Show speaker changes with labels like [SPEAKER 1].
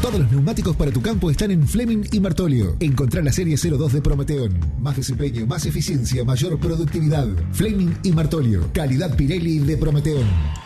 [SPEAKER 1] Todos los neumáticos para tu campo están en Fleming y Martolio. Encontrá la serie 02 de Prometeon. Más desempeño, más eficiencia, mayor productividad. Fleming y Martolio. Calidad Pirelli de Prometeon.